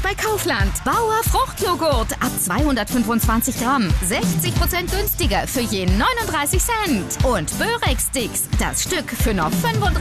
bei Kaufland. Bauer Fruchtjoghurt ab 225 Gramm. 60% günstiger für je 39 Cent. Und Börex-Sticks, das Stück für noch 35